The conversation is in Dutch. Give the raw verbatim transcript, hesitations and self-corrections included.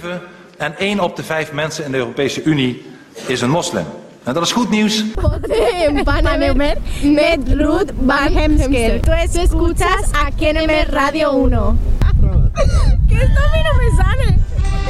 conservatieven en één op de vijf mensen in de Europese Unie is een moslim. En dat is goed nieuws. Panamer met Ruth Van Hemsker. Tú escuchas a Kenemer Radio uno. ¿Qué esto a mí no me sale?